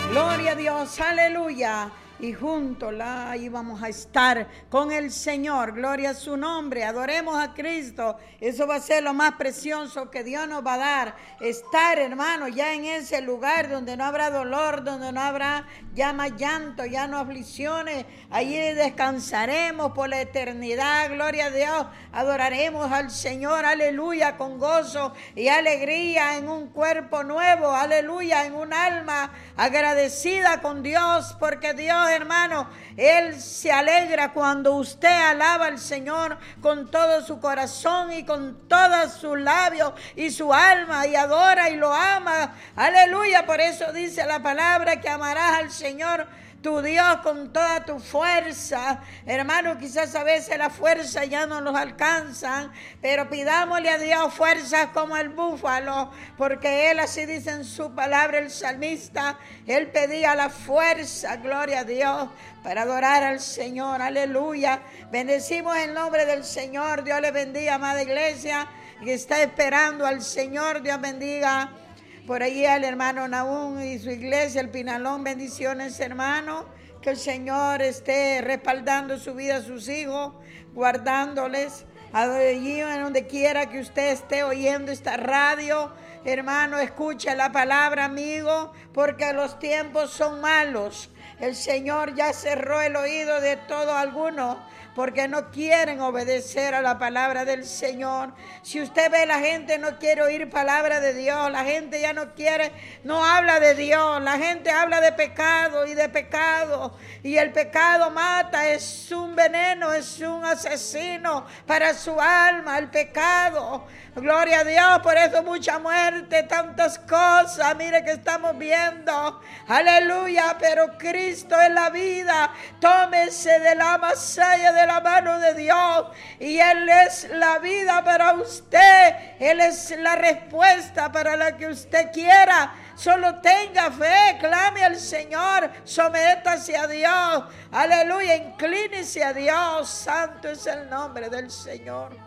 Gloria a Dios, aleluya. Y juntos ahí vamos a estar con el Señor. Gloria a su nombre. Adoremos a Cristo. Eso va a ser lo más precioso que Dios nos va a dar. Estar, hermano, ya en ese lugar donde no habrá dolor, donde no habrá ya más llanto, ya no aflicciones. Allí descansaremos por la eternidad. Gloria a Dios. Adoraremos al Señor, aleluya, con gozo y alegría en un cuerpo nuevo. Aleluya, en un alma agradecida con Dios, porque Dios, hermano, Él se alegra cuando usted alaba al Señor con todo su corazón y con todos sus labios y su alma, y adora y lo ama. Aleluya, por eso dice la palabra que amarás al Señor tu Dios con toda tu fuerza. Hermano, quizás a veces la fuerza ya no nos alcanzan, pero pidámosle a Dios fuerzas como el búfalo, porque Él, así dice en su palabra el salmista, Él pedía la fuerza, gloria a Dios, para adorar al Señor. Aleluya. Bendecimos el nombre del Señor. Dios le bendiga, amada iglesia, que está esperando al Señor. Dios bendiga por allí al hermano Nahum y su iglesia, el Pinalón. Bendiciones, hermano. Que el Señor esté respaldando su vida a sus hijos, guardándoles allí en donde quiera que usted esté oyendo esta radio. Hermano, escuche la palabra, amigo, porque los tiempos son malos. El Señor ya cerró el oído de todo alguno, porque no quieren obedecer a la palabra del Señor. Si usted ve, la gente no quiere oír palabra de Dios, la gente ya no quiere, no habla de Dios, la gente habla de pecado y de pecado, y el pecado mata, es un veneno, es un asesino para su alma, el pecado. Gloria a Dios, por eso mucha muerte, tantas cosas, mire que estamos viendo, aleluya, pero Cristo es la vida. Tómese de la masaya de la mano de Dios, y Él es la vida para usted, Él es la respuesta para la que usted quiera. Solo tenga fe, clame al Señor, sométase a Dios, aleluya, inclínese a Dios. Santo es el nombre del Señor.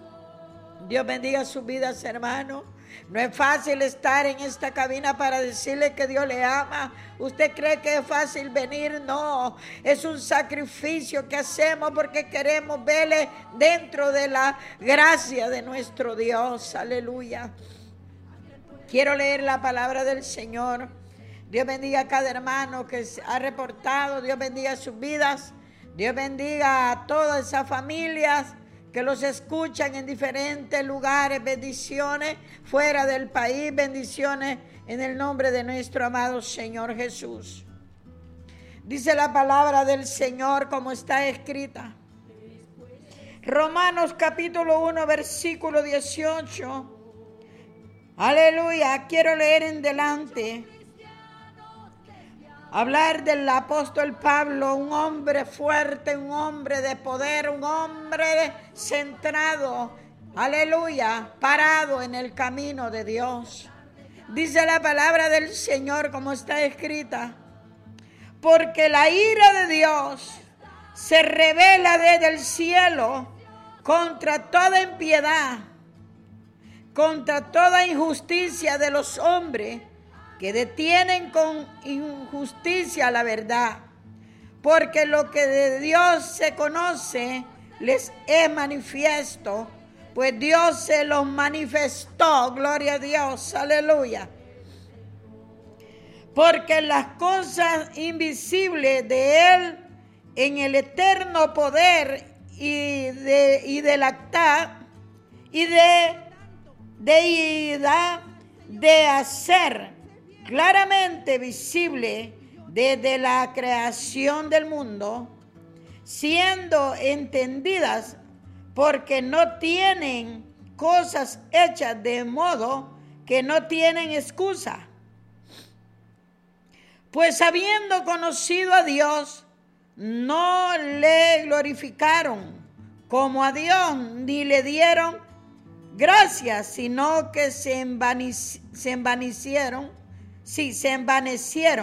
Dios bendiga sus vidas, hermano. No es fácil estar en esta cabina para decirle que Dios le ama. ¿Usted cree que es fácil venir? No, es un sacrificio que hacemos porque queremos verle dentro de la gracia de nuestro Dios. Aleluya. Quiero leer la palabra del Señor. Dios bendiga a cada hermano que ha reportado. Dios bendiga sus vidas. Dios bendiga a todas esas familias que los escuchan en diferentes lugares. Bendiciones fuera del país, bendiciones en el nombre de nuestro amado Señor Jesús. Dice la palabra del Señor como está escrita. Romanos capítulo 1, versículo 18. Aleluya, quiero leer en delante. Hablar del apóstol Pablo, un hombre fuerte, un hombre de poder, un hombre centrado, aleluya, parado en el camino de Dios. Dice la palabra del Señor como está escrita: porque la ira de Dios se revela desde el cielo contra toda impiedad, contra toda injusticia de los hombres que detienen con injusticia la verdad, porque lo que de Dios se conoce les es manifiesto, pues Dios se los manifestó. Gloria a Dios, aleluya. Porque las cosas invisibles de Él en el eterno poder y del actar y de deidad de hacer claramente visible desde la creación del mundo, siendo entendidas porque no tienen cosas hechas de modo que no tienen excusa. Pues habiendo conocido a Dios, no le glorificaron como a Dios, ni le dieron gracias, sino que se envanecieron